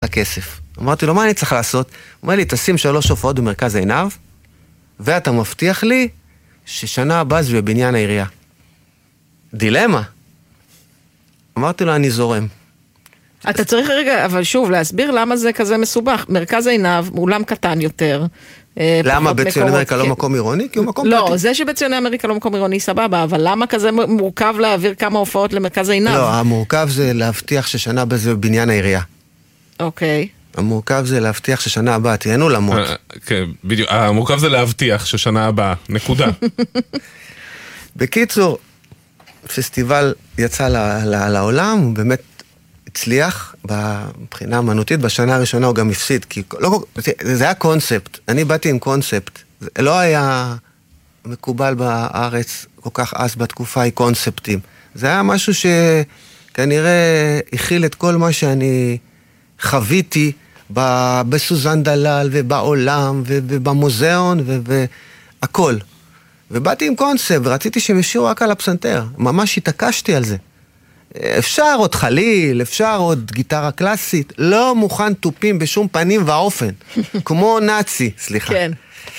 הכסף. אמרתי לו, מה אני צריך לעשות? הוא אומר לי, תשים 3 הופעות במרכז עיניו, ואתה מבטיח לי ששנה הבאה זה בבניין העירייה. דילמה. אמרתי לו, אני זורם. אתה צריך רגע, אבל שוב, להסביר למה זה כזה מסובך. מרכז עיניו, אולם קטן יותר. למה בציוני אמריקה לא מקום עירוני? כי הוא מקום פרטי. לא, זה שבציוני אמריקה לא מקום עירוני סבבה, אבל למה כזה מורכב להעביר כמה הופעות למרכז עיניו? לא, המורכב זה להבטיח ששנה הבאה זה בבניין העירייה. אוקיי. המורכב זה להבטיח ששנה הבאה תהיינו למות. כן, בדיוק. המורכב זה להבטיח ששנה הבאה, נקודה. בקיצור, פסטיבל יצא לעולם, הוא באמת הצליח מבחינה אמנותית, בשנה הראשונה הוא גם הפסיד, כי זה היה קונספט, אני באתי עם קונספט, זה לא היה מקובל בארץ כל כך אז בתקופה היא קונספטים, זה היה משהו שכנראה הכיל את כל מה שאני חוויתי בסוזן דלל ובעולם ובמוזיאון והכל, ובאתי עם קונספט ורציתי שהם ישירו רק על הפסנתר, ממש התעקשתי על זה. אפשר עוד חליל, אפשר עוד גיטרה קלאסית, לא מוכן טופים בשום פנים ואופן, כמו נאצי, סליחה. כן.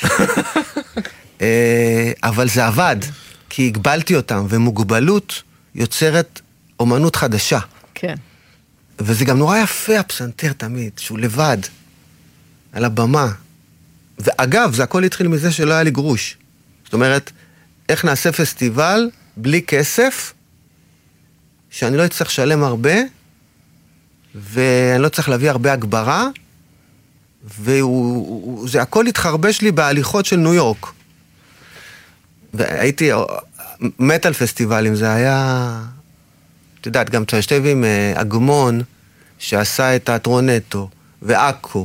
אבל זה עבד, כי הגבלתי אותם, ומוגבלות יוצרת אומנות חדשה. כן. וזה גם נורא יפה הפסנתר תמיד, שהוא לבד, על הבמה. ואגב, זה הכל התחיל מזה שלא היה לי גרוש. זאת אומרת, איך נעשה פסטיבל בלי כסף, שאני לא צריך לשלם הרבה, ואני לא צריך להביא הרבה הגברה, וזה הכל התחרבש לי בהליכות של ניו יורק. והייתי מטל פסטיבלים, זה היה, את יודעת, גם תשתב עם אגמון, שעשה את תיאטרון נטו, ואקו,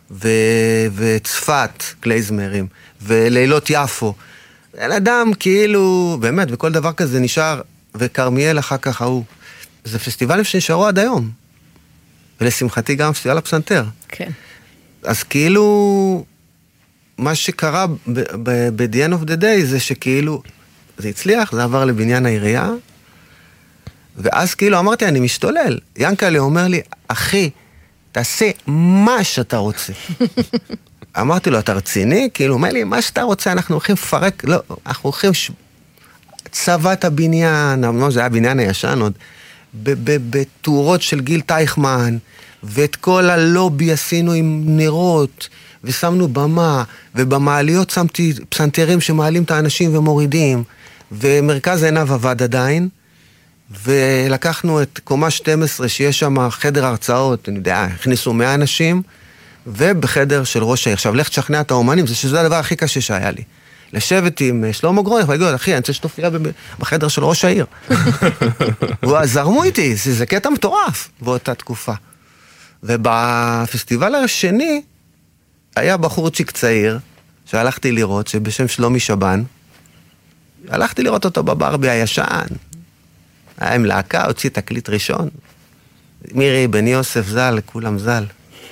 וצפת, קלייזמרים, ולילות יפו. אין אדם כאילו, באמת, וכל דבר כזה נשאר, וקרמיאל אחר כך ההוא. זה פסטיבלים שנשארו עד היום. ולשמחתי גם פסטיבל הפסנתר. כן. אז כאילו, מה שקרה ב-The end of the day זה שכאילו, זה הצליח, זה עבר לבניין העירייה, ואז כאילו אמרתי, אני משתולל. ינקלה אומר לי, אחי, תעשה מה שאתה רוצה. אמרתי לו, אתה רציני? כאילו, אומר לי, מה שאתה רוצה, אנחנו הולכים לפרק, לא, אנחנו הולכים צוות הבניין, זה היה הבניין הישן עוד, בתאורות של גיל טייכמן, ואת כל הלובי עשינו עם נרות, ושמנו במה, ובמעליות שמתי פסנתרים שמעלים את האנשים ומורידים, ומרכז עיניו עבד עדיין, ולקחנו את קומה 12 שיש שם חדר הרצאות, אני יודע, הכניסו 100 אנשים, ובחדר של ראש העיר. עכשיו, לך תשכנע את האומנים, שזה הדבר הכי קשה שהיה לי. לשבת עם שלמה גרוניך, ולהגיד, אחי, אני רוצה שתופיע בחדר של ראש העיר. וזרמו איתי, זה קטע מטורף באותה תקופה. ובפסטיבל השני, היה בחורצ'יק צעיר, שהלכתי לראות, שבשם שלומי שבן, הלכתי לראות אותו בברבי הישן, היה עם להקה, הוציא תקליט ראשון, מירי, בני יוסף זל, כולם זל.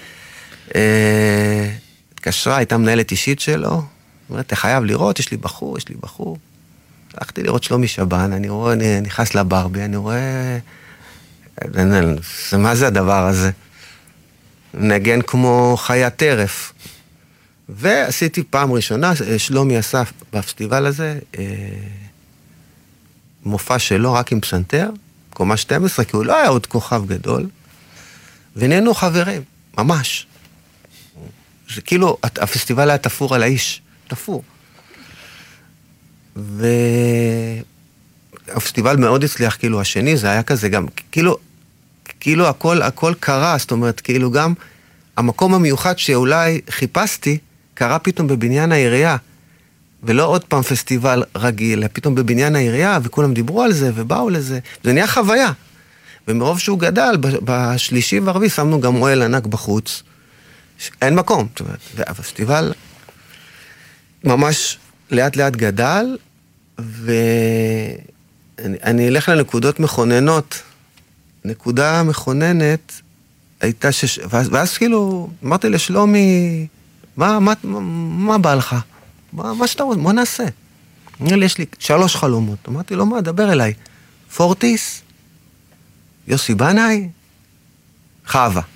התקשרה, הייתה מנהלת אישית שלו, אומרת, אתה חייב לראות, יש לי בחור. הלכתי לראות שלומי שבן, אני רואה, אני נכנס לברבי, אני רואה, מה זה הדבר הזה? נגן כמו חיית טרף. ועשיתי פעם ראשונה, שלומי עשה בפסטיבל הזה, מופע שלו רק עם פסנתר, קומה 12, כי הוא לא היה עוד כוכב גדול, ונהיינו חברים, ממש. זה כאילו, הפסטיבל היה תפור על האיש, תפור. והפסטיבל מאוד הצליח, כאילו, השני, זה היה כזה גם, כאילו הכל קרה, זאת אומרת, כאילו גם המקום המיוחד שאולי חיפשתי, קרה פתאום בבניין העירייה, ולא עוד פעם פסטיבל רגיל, פתאום בבניין העירייה, וכולם דיברו על זה, ובאו לזה, זה נהיה חוויה. ומרוב שהוא גדל, בשלישי והרביעי, שמנו גם אוהל ענק בחוץ, אין מקום, זאת אומרת, והפסטיבל ממש לאט לאט גדל, ואני אלך לנקודות מכוננות, נקודה מכוננת, הייתה ואז כאילו, אמרתי לשלומי, מה בא לך? מה שאתה רוצה, מה נעשה? יש לי 3 חלומות. אמרתי לו, מה, דבר אליי. פורטיס, יוסי בנאי, חווה.